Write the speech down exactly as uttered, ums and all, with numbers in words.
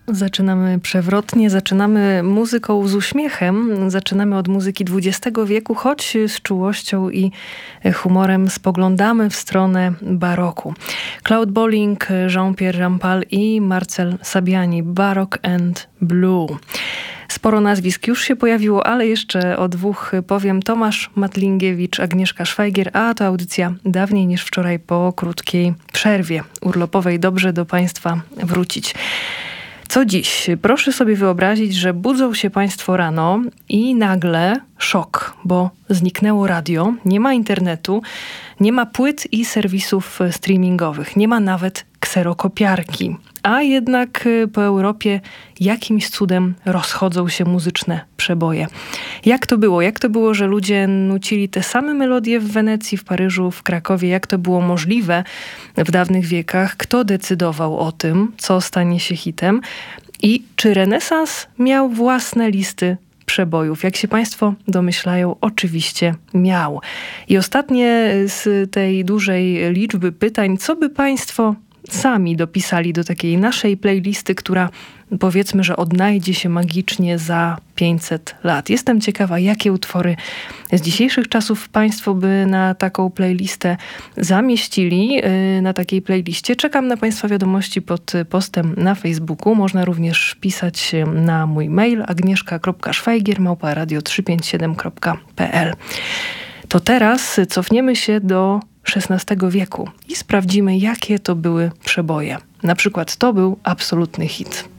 Zaczynamy przewrotnie, zaczynamy muzyką z uśmiechem, zaczynamy od muzyki dwudziestego wieku, choć z czułością i humorem spoglądamy w stronę baroku. Claude Bolling, Jean-Pierre Rampal i Marcel Sabiani, Baroque and Blue. Sporo nazwisk już się pojawiło, ale jeszcze o dwóch powiem. Tomasz Matlingiewicz, Agnieszka Szwajgier, a to audycja dawniej niż wczoraj po krótkiej przerwie urlopowej. Dobrze do Państwa wrócić. Co dziś? Proszę sobie wyobrazić, że budzą się Państwo rano i nagle szok, bo zniknęło radio, nie ma internetu, nie ma płyt i serwisów streamingowych, nie ma nawet kserokopiarki. A jednak po Europie jakimś cudem rozchodzą się muzyczne przeboje. Jak to było? Jak to było, że ludzie nucili te same melodie w Wenecji, w Paryżu, w Krakowie? Jak to było możliwe w dawnych wiekach? Kto decydował o tym, co stanie się hitem? I czy renesans miał własne listy przebojów? Jak się Państwo domyślają, oczywiście miał. I ostatnie z tej dużej liczby pytań, co by Państwo sami dopisali do takiej naszej playlisty, która powiedzmy, że odnajdzie się magicznie za pięćset lat. Jestem ciekawa, jakie utwory z dzisiejszych czasów Państwo by na taką playlistę zamieścili. Na takiej playliście czekam na Państwa wiadomości pod postem na Facebooku. Można również pisać na mój mail agnieszka kropka szwajgier małpa radio trzysta pięćdziesiąt siedem kropka p l. To teraz cofniemy się do szesnastego wieku i sprawdzimy, jakie to były przeboje. Na przykład to był absolutny hit.